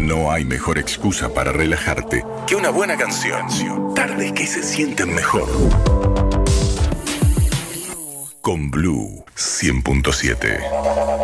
No hay mejor excusa para relajarte que una buena canción. Tardes que se sienten mejor. Con Blue 100.7.